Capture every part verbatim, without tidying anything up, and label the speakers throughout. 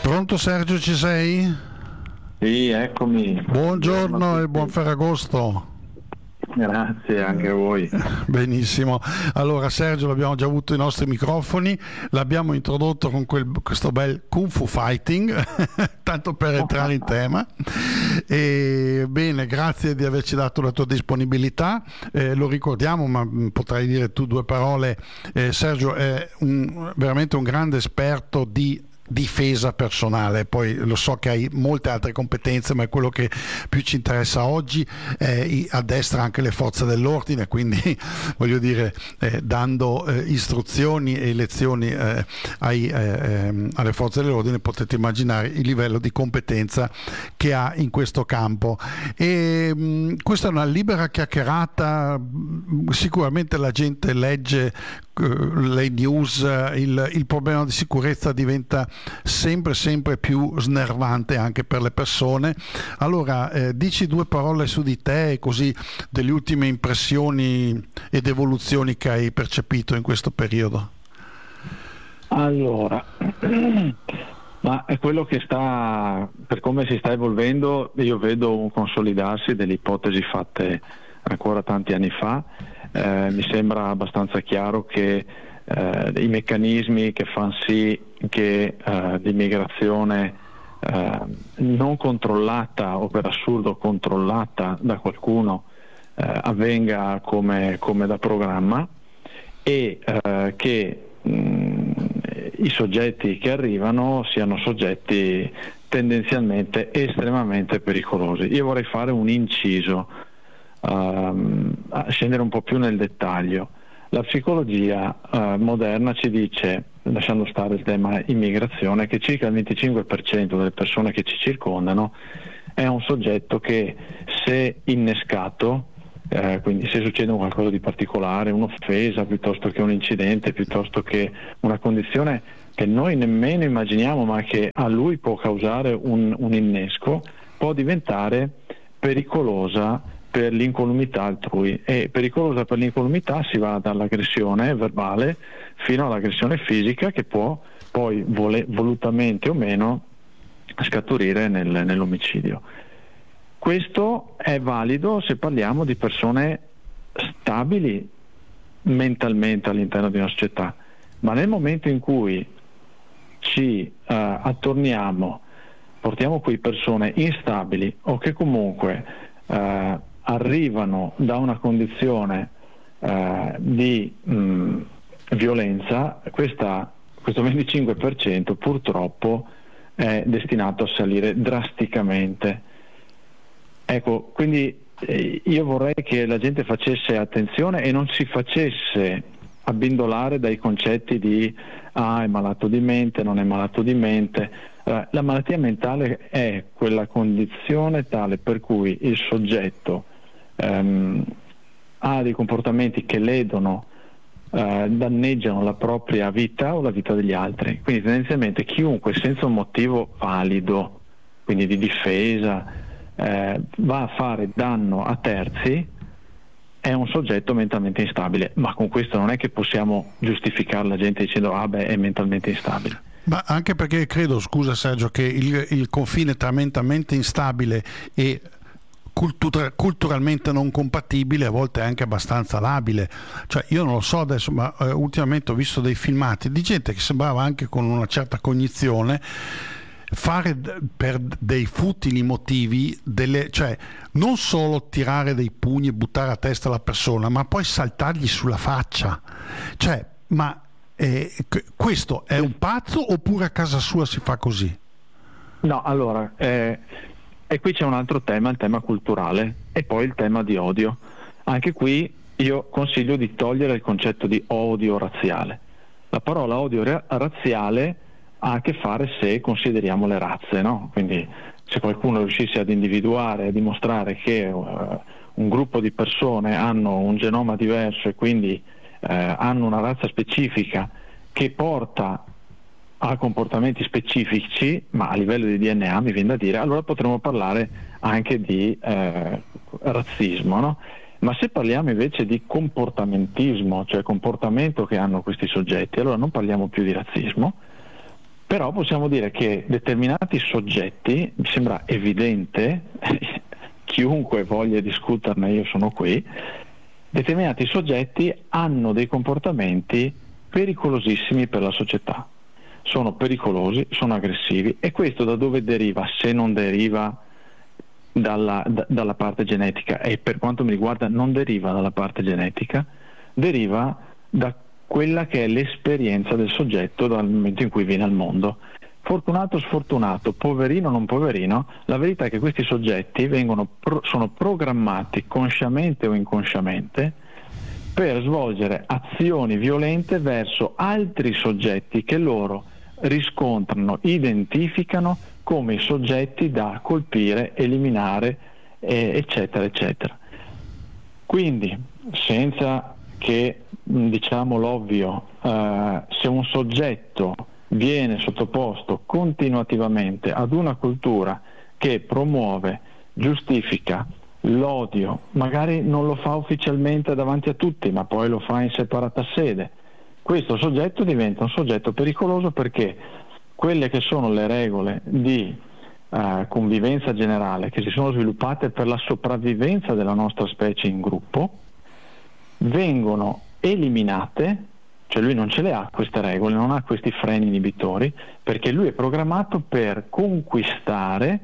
Speaker 1: Pronto Sergio, ci sei?
Speaker 2: Sì, eccomi.
Speaker 1: Buongiorno e buon Ferragosto.
Speaker 2: Grazie anche a voi.
Speaker 1: Benissimo. Allora Sergio, l'abbiamo già avuto i nostri microfoni, l'abbiamo introdotto con quel, questo bel Kung Fu Fighting, tanto per entrare in tema. E, bene, grazie di averci dato la tua disponibilità. Eh, lo ricordiamo, ma potrai dire tu due parole. Eh, Sergio è un, veramente un grande esperto di difesa personale, poi lo so che hai molte altre competenze, ma è quello che più ci interessa oggi. Eh, addestra anche le forze dell'ordine, quindi voglio dire, eh, dando eh, istruzioni e lezioni eh, ai, eh, alle forze dell'ordine, potete immaginare il livello di competenza che ha in questo campo. E mh, questa è una libera chiacchierata, sicuramente la gente legge le news, il, il problema di sicurezza diventa sempre sempre più snervante anche per le persone. Allora eh, dici due parole su di te e così delle ultime impressioni ed evoluzioni che hai percepito in questo periodo.
Speaker 2: Allora, ma è quello che sta, per come si sta evolvendo, io vedo un consolidarsi delle ipotesi fatte ancora tanti anni fa. Eh, mi sembra abbastanza chiaro che eh, i meccanismi che fanno sì che eh, l'immigrazione eh, non controllata o per assurdo controllata da qualcuno eh, avvenga come, come da programma e eh, che mh, i soggetti che arrivano siano soggetti tendenzialmente estremamente pericolosi. Io vorrei fare un inciso, Uh, a scendere un po' più nel dettaglio. La psicologia uh, moderna ci dice, lasciando stare il tema immigrazione, che circa il venticinque per cento delle persone che ci circondano è un soggetto che, se innescato, eh, quindi se succede qualcosa di particolare, un'offesa piuttosto che un incidente, piuttosto che una condizione che noi nemmeno immaginiamo ma che a lui può causare un, un innesco, può diventare pericolosa per l'incolumità altrui. E pericolosa per l'incolumità si va dall'aggressione verbale fino all'aggressione fisica, che può poi vole, volutamente o meno scaturire nel, nell'omicidio. Questo è valido se parliamo di persone stabili mentalmente all'interno di una società, ma nel momento in cui ci uh, attorniamo, portiamo qui persone instabili o che comunque uh, arrivano da una condizione eh, di mh, violenza, questa, questo venticinque per cento purtroppo è destinato a salire drasticamente. Ecco, quindi eh, io vorrei che la gente facesse attenzione e non si facesse abbindolare dai concetti di ah, è malato di mente, non è malato di mente. Eh, la malattia mentale è quella condizione tale per cui il soggetto Um, ha dei comportamenti che ledono, uh, danneggiano la propria vita o la vita degli altri. Quindi tendenzialmente chiunque senza un motivo valido, quindi di difesa, eh, va a fare danno a terzi, è un soggetto mentalmente instabile. Ma con questo non è che possiamo giustificare la gente dicendo ah beh, è mentalmente instabile.
Speaker 1: Ma anche perché credo, scusa Sergio, che il, il confine tra mentalmente instabile e Cultura, culturalmente non compatibile a volte è anche abbastanza labile. Cioè io non lo so adesso, ma eh, ultimamente ho visto dei filmati di gente che sembrava anche con una certa cognizione fare d- per dei futili motivi delle, cioè non solo tirare dei pugni e buttare a testa la persona, ma poi saltargli sulla faccia. Cioè, ma eh, questo è un pazzo oppure a casa sua si fa così?
Speaker 2: No, allora eh... E qui c'è un altro tema, il tema culturale e poi il tema di odio. Anche qui io consiglio di togliere il concetto di odio razziale. La parola odio ra- razziale ha a che fare se consideriamo le razze, no? Quindi se qualcuno riuscisse ad individuare, a dimostrare che uh, un gruppo di persone hanno un genoma diverso e quindi uh, hanno una razza specifica che porta a comportamenti specifici, ma a livello di D N A mi viene da dire, allora potremmo parlare anche di eh, razzismo, no? Ma se parliamo invece di comportamentismo, cioè comportamento che hanno questi soggetti, allora non parliamo più di razzismo, Però possiamo dire che determinati soggetti, mi sembra evidente, chiunque voglia discuterne, io sono qui, determinati soggetti hanno dei comportamenti pericolosissimi per la società. Sono pericolosi, sono aggressivi, e questo da dove deriva, se non deriva dalla, da, dalla parte genetica? E per quanto mi riguarda non deriva dalla parte genetica, deriva da quella che è l'esperienza del soggetto dal momento in cui viene al mondo. Fortunato o sfortunato, poverino o non poverino, la verità è che questi soggetti vengono pro- sono programmati consciamente o inconsciamente per svolgere azioni violente verso altri soggetti che loro riscontrano, identificano come i soggetti da colpire, eliminare, eh, eccetera, eccetera. Quindi, senza che diciamo l'ovvio, eh, se un soggetto viene sottoposto continuativamente ad una cultura che promuove, giustifica l'odio, magari non lo fa ufficialmente davanti a tutti, ma poi lo fa in separata sede, questo soggetto diventa un soggetto pericoloso, perché quelle che sono le regole di eh, convivenza generale che si sono sviluppate per la sopravvivenza della nostra specie in gruppo vengono eliminate, cioè lui non ce le ha queste regole, non ha questi freni inibitori, perché lui è programmato per conquistare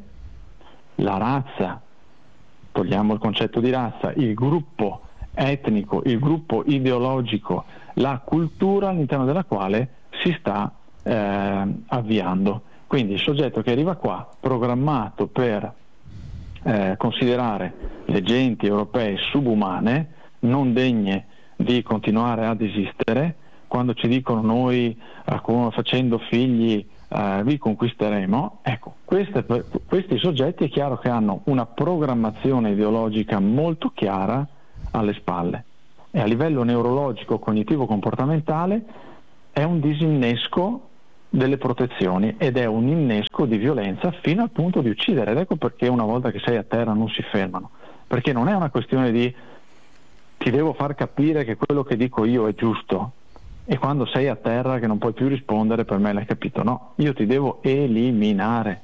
Speaker 2: la razza, togliamo il concetto di razza, il gruppo etnico, il gruppo ideologico, la cultura all'interno della quale si sta eh, avviando. Quindi il soggetto che arriva qua, programmato per eh, considerare le genti europee subumane, non degne di continuare ad esistere, quando ci dicono noi eh, facendo figli eh, vi conquisteremo, ecco, queste, questi soggetti è chiaro che hanno una programmazione ideologica molto chiara alle spalle, e a livello neurologico, cognitivo, comportamentale è un disinnesco delle protezioni ed è un innesco di violenza fino al punto di uccidere. Ed ecco perché una volta che sei a terra non si fermano, perché non è una questione di ti devo far capire che quello che dico io è giusto, e quando sei a terra che non puoi più rispondere per me l'hai capito, no, io ti devo eliminare.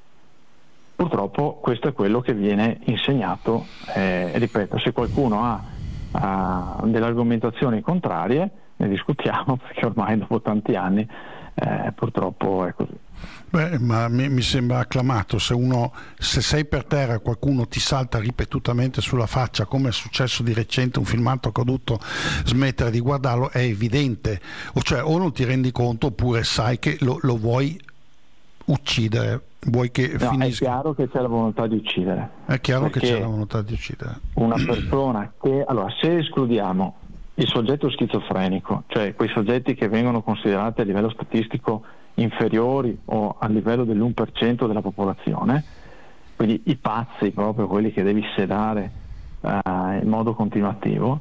Speaker 2: Purtroppo questo è quello che viene insegnato, eh, ripeto, se qualcuno ha, ha delle argomentazioni contrarie ne discutiamo, perché ormai dopo tanti anni eh, purtroppo è così.
Speaker 1: Beh, ma mi, mi sembra acclamato, se uno, se sei per terra e qualcuno ti salta ripetutamente sulla faccia, come è successo di recente, un filmato che ho dovuto smettere di guardarlo, è evidente, o cioè o non ti rendi conto oppure sai che lo, lo vuoi uccidere, vuoi che
Speaker 2: no,
Speaker 1: finisca.
Speaker 2: È chiaro che c'è la volontà di uccidere.
Speaker 1: È chiaro che c'è la volontà di uccidere.
Speaker 2: Una persona che, allora, se escludiamo il soggetto schizofrenico, cioè quei soggetti che vengono considerati a livello statistico inferiori o a livello dell'uno per cento della popolazione, quindi i pazzi, proprio quelli che devi sedare eh, in modo continuativo,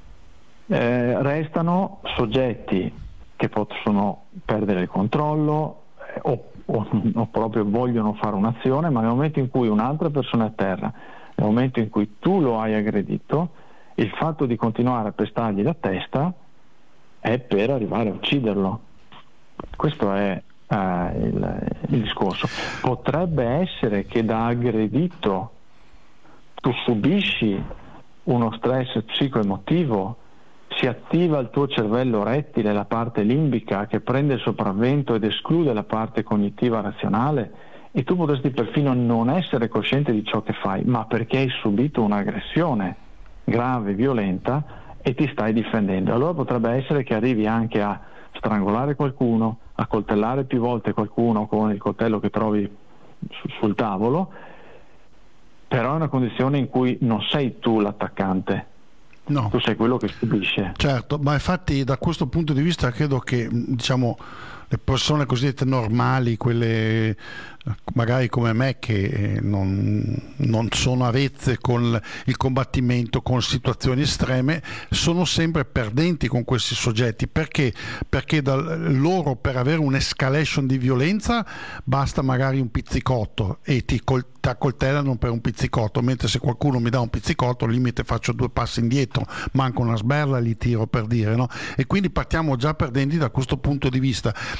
Speaker 2: eh, restano soggetti che possono perdere il controllo eh, o, o, o proprio vogliono fare un'azione, ma nel momento in cui un'altra persona è a terra, nel momento in cui tu lo hai aggredito, il fatto di continuare a pestargli la testa è per arrivare a ucciderlo. Questo è uh, il, il discorso. Potrebbe essere che da aggredito tu subisci uno stress psicoemotivo, si attiva il tuo cervello rettile, la parte limbica, che prende il sopravvento ed esclude la parte cognitiva razionale, e tu potresti perfino non essere cosciente di ciò che fai, ma perché hai subito un'aggressione grave, violenta, e ti stai difendendo. Allora potrebbe essere che arrivi anche a strangolare qualcuno, a coltellare più volte qualcuno con il coltello che trovi su, sul tavolo, però è una condizione in cui non sei tu l'attaccante, no, tu sei quello che subisce.
Speaker 1: Certo, ma infatti da questo punto di vista credo che, diciamo, le persone cosiddette normali, quelle magari come me che non, non sono avvezze con il combattimento, con situazioni estreme, sono sempre perdenti con questi soggetti. Perché? Perché da loro, per avere un'escalation di violenza, basta magari un pizzicotto e ti col- ti accoltellano per un pizzicotto, mentre se qualcuno mi dà un pizzicotto, al limite faccio due passi indietro, manco una sberla li tiro, per dire, no? E quindi partiamo già perdenti da questo punto di vista.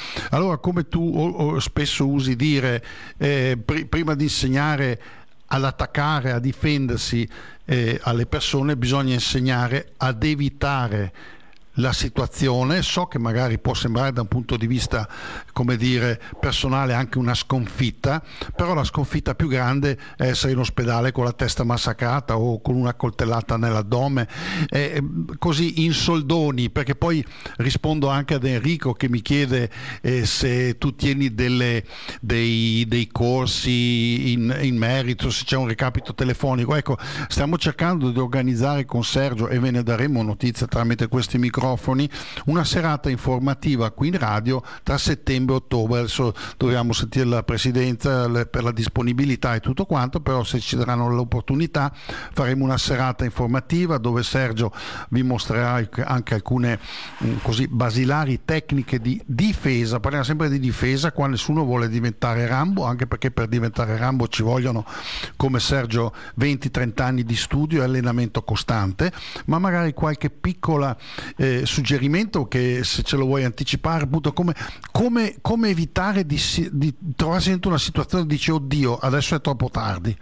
Speaker 1: Allora, come tu o, o spesso usi dire, eh, pr- prima di insegnare ad attaccare, a difendersi eh, alle persone, bisogna insegnare ad evitare la situazione. So che magari può sembrare da un punto di vista, come dire, personale anche una sconfitta, però la sconfitta più grande è essere in ospedale con la testa massacrata o con una coltellata nell'addome, eh, così in soldoni, perché poi rispondo anche ad Enrico che mi chiede eh, se tu tieni delle, dei, dei corsi in, in merito, se c'è un recapito telefonico. Ecco, stiamo cercando di organizzare con Sergio, e ve ne daremo notizia tramite questi microfoni, una serata informativa qui in radio tra settembre e ottobre. Adesso dobbiamo sentire la presidenza per la disponibilità e tutto quanto, però se ci daranno l'opportunità faremo una serata informativa dove Sergio vi mostrerà anche alcune così basilari tecniche di difesa. Parliamo sempre di difesa qua, nessuno vuole diventare Rambo, anche perché per diventare Rambo ci vogliono, come Sergio, venti trenta anni di studio e allenamento costante, ma magari qualche piccola eh, suggerimento che, se ce lo vuoi anticipare, appunto, come, come, come evitare di, di trovarsi dentro una situazione di dice oddio adesso è troppo tardi.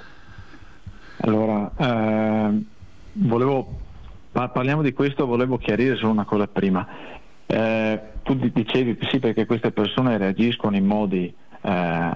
Speaker 2: Allora eh, volevo parliamo di questo, volevo chiarire solo una cosa prima. Eh, tu dicevi sì, perché queste persone reagiscono in modi eh,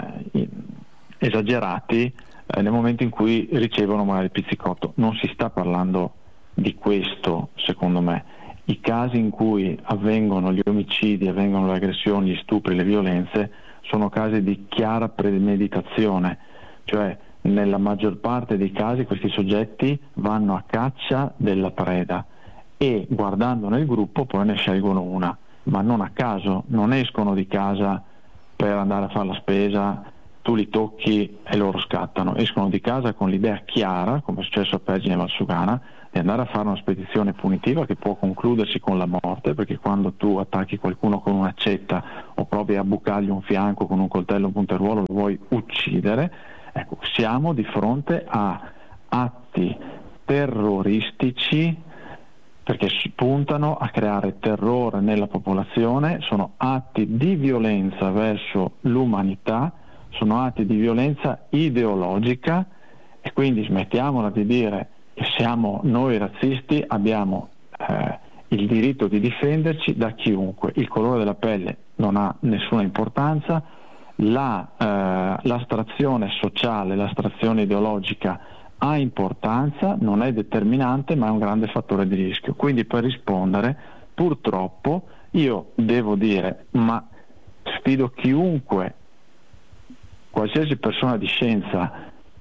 Speaker 2: esagerati eh, nel momento in cui ricevono magari il pizzicotto. Non si sta parlando di questo, secondo me. I casi in cui avvengono gli omicidi, avvengono le aggressioni, gli stupri, le violenze, sono casi di chiara premeditazione, cioè nella maggior parte dei casi questi soggetti vanno a caccia della preda e, guardando nel gruppo, poi ne scelgono una, ma non a caso, non escono di casa per andare a fare la spesa, tu li tocchi e loro scattano, escono di casa con l'idea chiara, come è successo a Pergine e Valsugana, di andare a fare una spedizione punitiva che può concludersi con la morte, perché quando tu attacchi qualcuno con un'accetta o provi a bucargli un fianco con un coltello un punteruolo, lo vuoi uccidere. Ecco, siamo di fronte a atti terroristici, perché puntano a creare terrore nella popolazione, sono atti di violenza verso l'umanità, sono atti di violenza ideologica, e quindi smettiamola di dire che siamo noi razzisti, abbiamo eh, il diritto di difenderci da chiunque, il colore della pelle non ha nessuna importanza, la, eh, l'astrazione sociale, l'astrazione ideologica ha importanza, non è determinante, ma è un grande fattore di rischio. Quindi, per rispondere, purtroppo io devo dire, ma sfido chiunque, qualsiasi persona di scienza,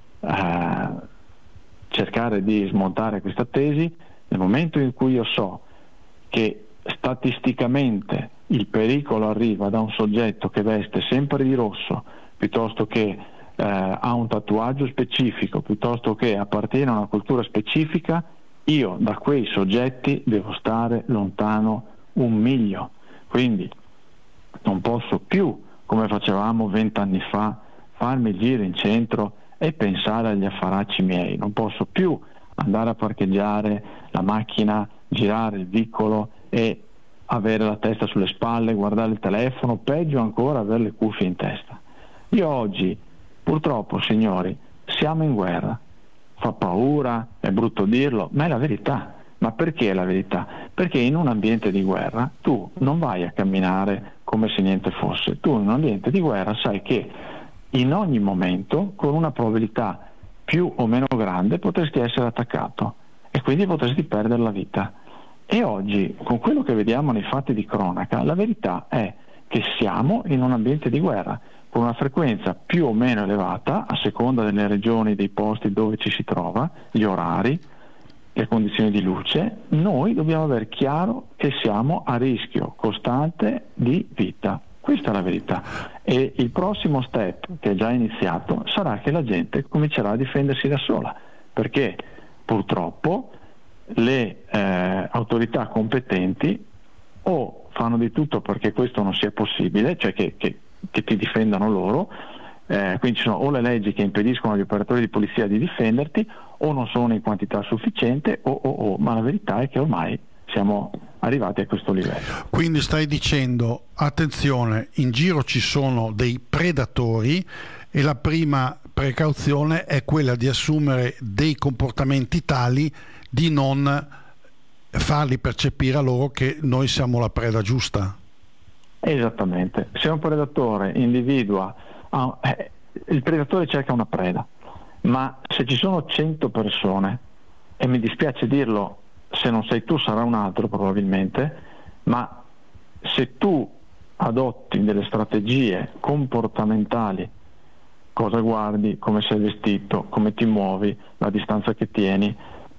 Speaker 2: eh, cercare di smontare questa tesi. Nel momento in cui io so che statisticamente il pericolo arriva da un soggetto che veste sempre di rosso, piuttosto che eh, ha un tatuaggio specifico, piuttosto che appartiene a una cultura specifica, io da quei soggetti devo stare lontano un miglio. Quindi non posso più, come facevamo vent'anni fa, farmi il giro in centro e pensare agli affaracci miei. Non posso più andare a parcheggiare la macchina, girare il vicolo e avere la testa sulle spalle, guardare il telefono, peggio ancora avere le cuffie in testa. Io oggi, purtroppo, signori, siamo in guerra. Fa paura, è brutto dirlo, ma è la verità. Ma perché è la verità? Perché in un ambiente di guerra tu non vai a camminare come se niente fosse. Tu in un ambiente di guerra sai che in ogni momento, con una probabilità più o meno grande, potresti essere attaccato e quindi potresti perdere la vita. E oggi, con quello che vediamo nei fatti di cronaca, la verità è che siamo in un ambiente di guerra, con una frequenza più o meno elevata, a seconda delle regioni, dei posti dove ci si trova, gli orari, le condizioni di luce. Noi dobbiamo aver chiaro che siamo a rischio costante di vita. Questa è la verità, e il prossimo step, che è già iniziato, sarà che la gente comincerà a difendersi da sola, perché purtroppo le eh, autorità competenti o fanno di tutto perché questo non sia possibile, cioè che, che, che ti difendano loro, eh, quindi ci sono o le leggi che impediscono agli operatori di polizia di difenderti, o non sono in quantità sufficiente, o, o, o. Ma la verità è che ormai siamo arrivati a questo livello.
Speaker 1: Quindi stai dicendo, attenzione, in giro ci sono dei predatori e la prima precauzione è quella di assumere dei comportamenti tali di non farli percepire a loro che noi siamo la preda giusta.
Speaker 2: Esattamente, se un predatore individua, ah, eh, il predatore cerca una preda, ma se ci sono cento persone, e mi dispiace dirlo, se non sei tu sarà un altro probabilmente, ma se tu adotti delle strategie comportamentali, cosa guardi, come sei vestito, come ti muovi, la distanza che tieni,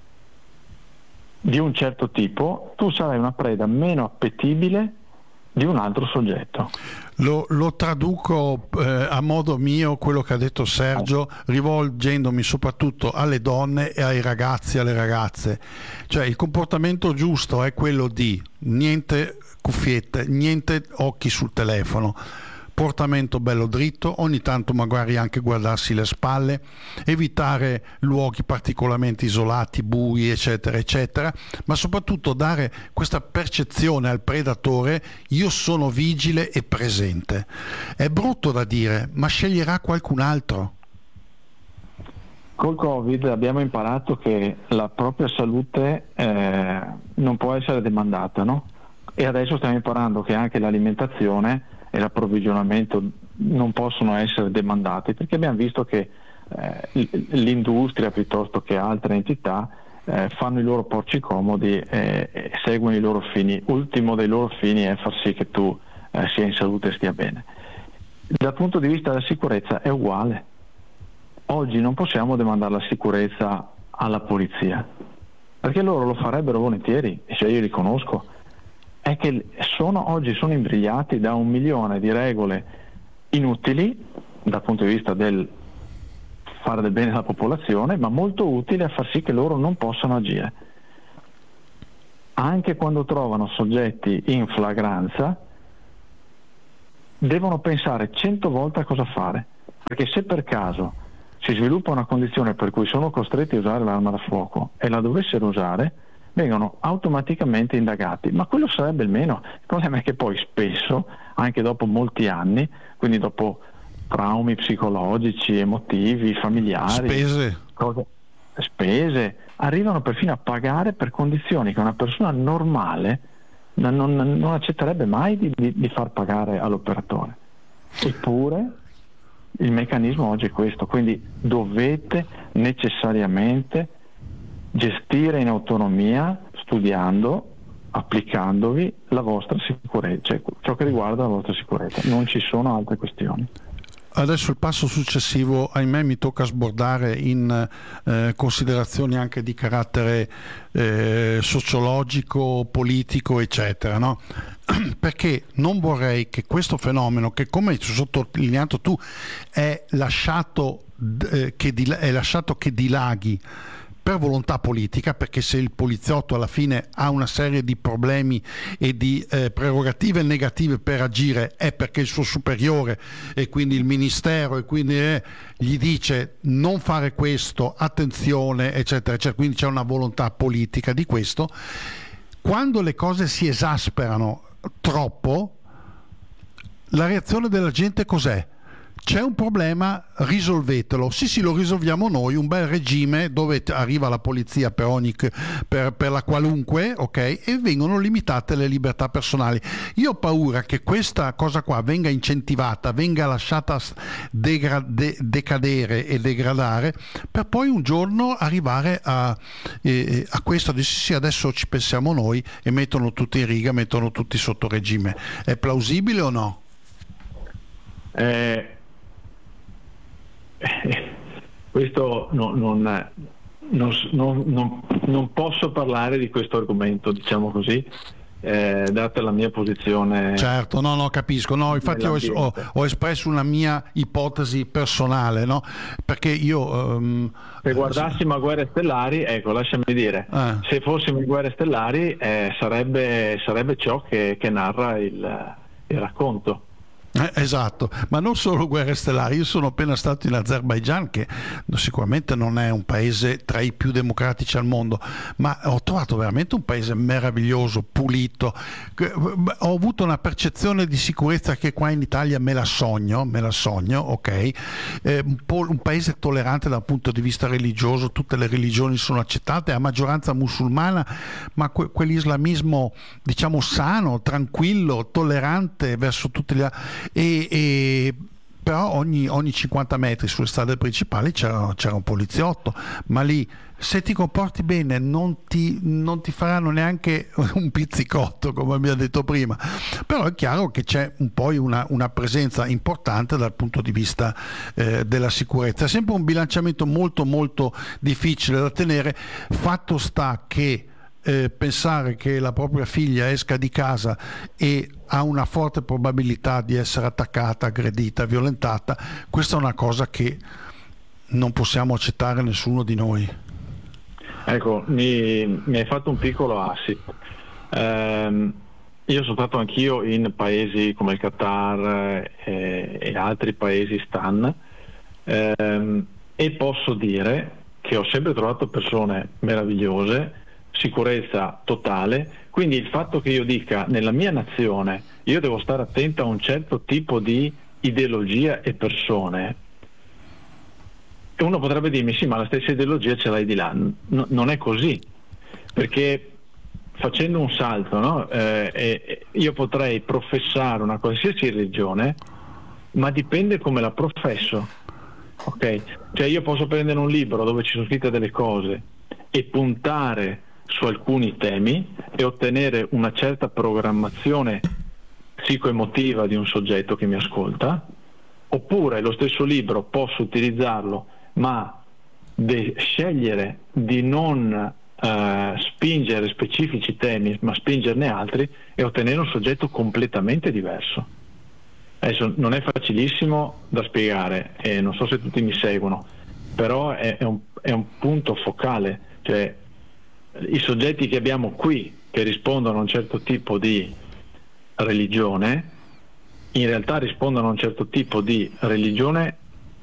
Speaker 2: di un certo tipo, tu sarai una preda meno appetibile di un altro soggetto.
Speaker 1: Lo, lo traduco eh, a modo mio quello che ha detto Sergio, rivolgendomi soprattutto alle donne e ai ragazzi e alle ragazze. Cioè il comportamento giusto è quello di niente cuffiette, niente occhi sul telefono, portamento bello dritto, ogni tanto magari anche guardarsi le spalle, evitare luoghi particolarmente isolati, bui, eccetera, eccetera, ma soprattutto dare questa percezione al predatore: io sono vigile e presente. È brutto da dire, ma sceglierà qualcun altro.
Speaker 2: Col Covid abbiamo imparato che la propria salute eh, non può essere demandata, no? E adesso stiamo imparando che anche l'alimentazione e l'approvvigionamento non possono essere demandati, perché abbiamo visto che eh, l'industria piuttosto che altre entità eh, fanno i loro porci comodi e, e seguono i loro fini. Ultimo dei loro fini è far sì che tu eh, sia in salute e stia bene. Dal punto di vista della sicurezza è uguale. Oggi non possiamo demandare la sicurezza alla polizia, perché loro lo farebbero volentieri, e cioè io li conosco. È che sono, oggi sono imbrigliati da un milione di regole inutili dal punto di vista del fare del bene alla popolazione, ma molto utili a far sì che loro non possano agire. Anche quando trovano soggetti in flagranza, devono pensare cento volte a cosa fare, perché se per caso si sviluppa una condizione per cui sono costretti a usare l'arma da fuoco e la dovessero usare, vengono automaticamente indagati, ma quello sarebbe il meno. Il problema è che poi spesso, anche dopo molti anni, quindi dopo traumi psicologici, emotivi, familiari,
Speaker 1: spese,
Speaker 2: cose, spese arrivano perfino a pagare per condizioni che una persona normale non, non, non accetterebbe mai di, di, di far pagare all'operatore. Eppure il meccanismo oggi è questo, quindi dovete necessariamente gestire in autonomia, studiando, applicandovi la vostra sicurezza, cioè ciò che riguarda la vostra sicurezza. Non ci sono altre questioni.
Speaker 1: Adesso il passo successivo, ahimè, mi tocca sbordare in eh, considerazioni anche di carattere eh, sociologico, politico, eccetera, no? Perché non vorrei che questo fenomeno, che come hai sottolineato tu è lasciato, eh, che, dil- è lasciato che dilaghi per volontà politica, perché se il poliziotto alla fine ha una serie di problemi e di eh, prerogative negative per agire, è perché il suo superiore e quindi il ministero e quindi eh, gli dice non fare questo, attenzione, eccetera, eccetera. Quindi c'è una volontà politica di questo. Quando le cose si esasperano troppo, la reazione della gente cos'è? C'è un problema, risolvetelo. Sì, sì, lo risolviamo noi, un bel regime dove arriva la polizia per ogni per, per la qualunque, ok? E vengono limitate le libertà personali. Io ho paura che questa cosa qua venga incentivata, venga lasciata degra- de- decadere e degradare, per poi un giorno arrivare a, eh, a questo di sì, sì, adesso ci pensiamo noi, e mettono tutti in riga, mettono tutti sotto regime. È plausibile o no?
Speaker 2: Eh... Questo non, non, non, non, non posso parlare di questo argomento, diciamo così, eh, data la mia posizione.
Speaker 1: Certo, no, no, capisco. No, infatti ho, ho, ho espresso una mia ipotesi personale, no? Perché io um,
Speaker 2: se guardassimo a Guerre Stellari, ecco, lasciami dire, eh. se fossimo in Guerre Stellari eh, sarebbe, sarebbe ciò che, che narra il, il racconto.
Speaker 1: Eh, esatto, ma non solo guerre stellari. Io sono appena stato in Azerbaigian, che sicuramente non è un paese tra i più democratici al mondo, ma ho trovato veramente un paese meraviglioso, pulito. Ho avuto una percezione di sicurezza che qua in Italia me la sogno, me la sogno, ok? Eh, un, po', un paese tollerante dal punto di vista religioso, tutte le religioni sono accettate, a maggioranza musulmana, ma que- quell'islamismo, diciamo, sano, tranquillo, tollerante verso tutti gli altri. E, e però ogni, ogni cinquanta metri sulle strade principali c'era, c'era un poliziotto, ma lì se ti comporti bene non ti, non ti faranno neanche un pizzicotto, come abbiamo detto prima. Però è chiaro che c'è un poi una, una presenza importante dal punto di vista eh, della sicurezza. È sempre un bilanciamento molto molto difficile da tenere. Fatto sta che Eh, pensare che la propria figlia esca di casa e ha una forte probabilità di essere attaccata, aggredita, violentata, questa è una cosa che non possiamo accettare nessuno di noi.
Speaker 2: Ecco, mi, mi hai fatto un piccolo assist. Ehm, io sono stato anch'io in paesi come il Qatar eh, e altri paesi stan, ehm, e posso dire che ho sempre trovato persone meravigliose, sicurezza totale, quindi il fatto che io dica nella mia nazione io devo stare attento a un certo tipo di ideologia e persone, uno potrebbe dirmi sì, ma la stessa ideologia ce l'hai di là. No, non è così, perché facendo un salto, no? eh, eh, io potrei professare una qualsiasi religione, ma dipende come la professo, ok? Cioè io posso prendere un libro dove ci sono scritte delle cose e puntare su alcuni temi e ottenere una certa programmazione psicoemotiva di un soggetto che mi ascolta, oppure lo stesso libro posso utilizzarlo ma de- scegliere di non eh, spingere specifici temi ma spingerne altri e ottenere un soggetto completamente diverso. Adesso non è facilissimo da spiegare e non so se tutti mi seguono, però è, è, un, è un punto focale, cioè i soggetti che abbiamo qui che rispondono a un certo tipo di religione in realtà rispondono a un certo tipo di religione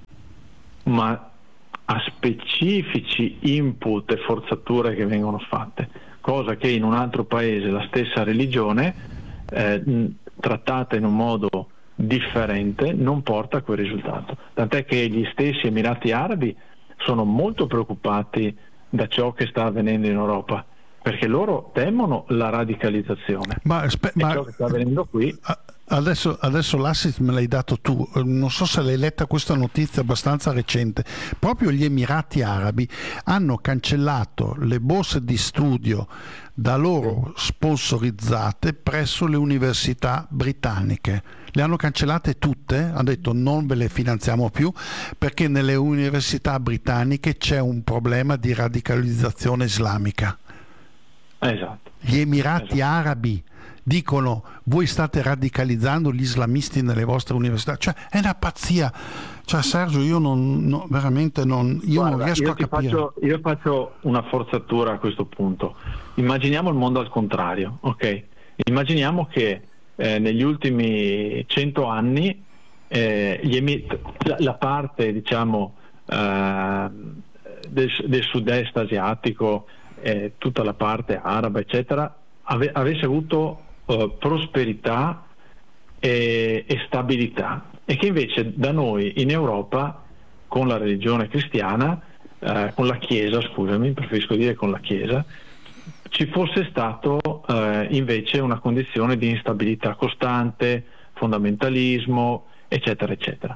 Speaker 2: ma a specifici input e forzature che vengono fatte, cosa che in un altro paese la stessa religione eh, trattata in un modo differente non porta a quel risultato, tant'è che gli stessi Emirati Arabi sono molto preoccupati da ciò che sta avvenendo in Europa, perché loro temono la radicalizzazione.
Speaker 1: Ma, spe-
Speaker 2: e
Speaker 1: ma
Speaker 2: ciò che sta avvenendo qui
Speaker 1: adesso, adesso l'assist me l'hai dato tu, non so se l'hai letta questa notizia abbastanza recente. Proprio gli Emirati Arabi hanno cancellato le borse di studio da loro sponsorizzate presso le università britanniche. Le hanno cancellate tutte, hanno detto non ve le finanziamo più perché nelle università britanniche c'è un problema di radicalizzazione islamica.
Speaker 2: Esatto.
Speaker 1: Gli Emirati esatto. Arabi dicono voi state radicalizzando gli islamisti nelle vostre università, cioè è una pazzia. Cioè Sergio, io non, no, veramente non, io
Speaker 2: Guarda,
Speaker 1: non riesco
Speaker 2: io
Speaker 1: a capire.
Speaker 2: Faccio, io faccio una forzatura a questo punto. Immaginiamo il mondo al contrario, ok? Immaginiamo che eh, negli ultimi cento anni eh, gli emi- la, la parte, diciamo, eh, del, del sud-est asiatico, eh, tutta la parte araba, eccetera, ave- avesse avuto eh, prosperità e, e stabilità, e che invece da noi in Europa con la religione cristiana, eh, con la Chiesa, scusami, preferisco dire con la Chiesa, ci fosse stato eh, invece una condizione di instabilità costante, fondamentalismo, eccetera, eccetera.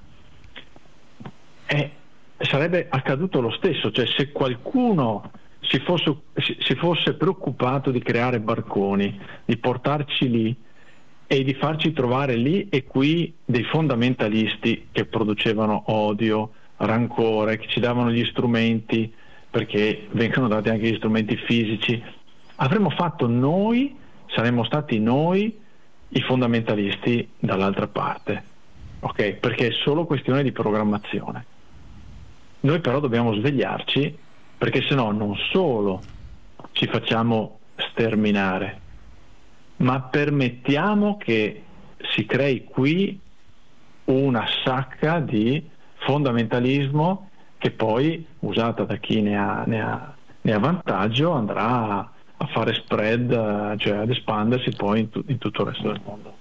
Speaker 2: E sarebbe accaduto lo stesso, cioè se qualcuno si fosse, si fosse preoccupato di creare barconi, di portarci lì e di farci trovare lì e qui dei fondamentalisti che producevano odio, rancore, che ci davano gli strumenti, perché vengono dati anche gli strumenti fisici, avremmo fatto noi, saremmo stati noi i fondamentalisti dall'altra parte, ok? Perché è solo questione di programmazione. Noi però dobbiamo svegliarci, perché sennò non solo ci facciamo sterminare, ma permettiamo che si crei qui una sacca di fondamentalismo che poi, usata da chi ne ha, ne ha, ne ha vantaggio, andrà a fare spread, cioè ad espandersi poi in, tu, in tutto il resto del mondo.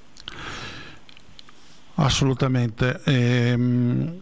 Speaker 1: Assolutamente. Ehm,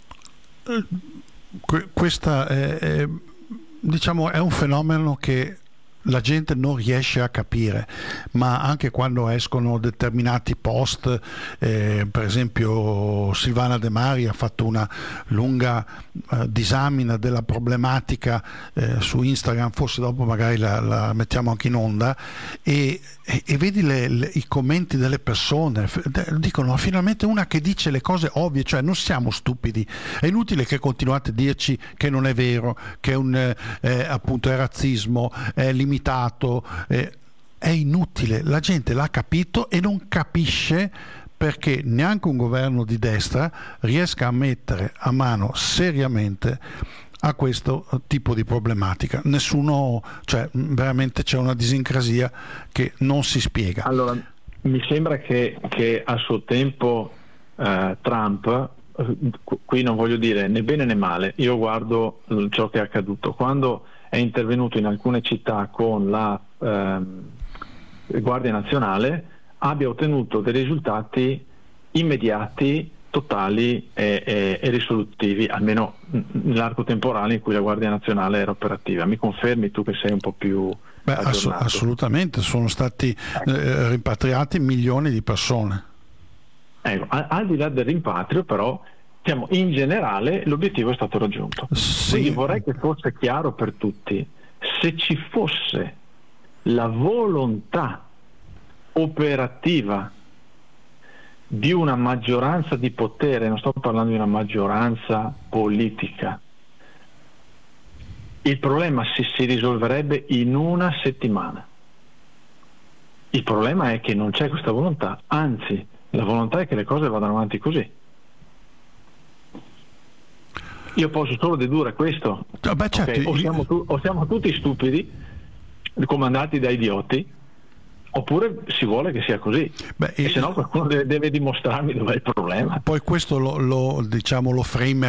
Speaker 1: questa è, è, diciamo, è un fenomeno che la gente non riesce a capire, ma anche quando escono determinati post, eh, per esempio Silvana De Mari ha fatto una lunga eh, disamina della problematica eh, su Instagram, forse dopo magari la, la mettiamo anche in onda, e, e, e vedi le, le, i commenti delle persone, dicono finalmente una che dice le cose ovvie, cioè non siamo stupidi, è inutile che continuate a dirci che non è vero, che è un, eh, appunto è razzismo, è limitato. Eh, è inutile, la gente l'ha capito e non capisce perché neanche un governo di destra riesca a mettere a mano seriamente a questo tipo di problematica. Nessuno, cioè veramente c'è una disincrasia che non si spiega.
Speaker 2: Allora, mi sembra che, che a suo tempo eh, Trump, qui non voglio dire né bene né male, io guardo ciò che è accaduto quando è intervenuto in alcune città con la ehm, Guardia Nazionale, abbia ottenuto dei risultati immediati, totali e, e, e risolutivi, almeno nell'arco temporale in cui la Guardia Nazionale era operativa. Mi confermi tu che sei un po' più
Speaker 1: Beh, ass- assolutamente, sono stati eh, rimpatriati milioni di persone.
Speaker 2: Ecco, al, al di là del rimpatrio però, diciamo, in generale l'obiettivo è stato raggiunto.
Speaker 1: Sì.
Speaker 2: Quindi vorrei che fosse chiaro per tutti, se ci fosse la volontà operativa di una maggioranza di potere, non sto parlando di una maggioranza politica, il problema si, si risolverebbe in una settimana. Il problema è che non c'è questa volontà, anzi la volontà è che le cose vadano avanti così. Io posso solo dedurre questo.
Speaker 1: Beh, certo,
Speaker 2: okay? o,
Speaker 1: io...
Speaker 2: siamo tu, o siamo tutti stupidi, comandati da idioti, oppure si vuole che sia così. Beh, e se no qualcuno deve, deve dimostrarmi dov'è il problema.
Speaker 1: Poi questo lo, lo, diciamo, lo frame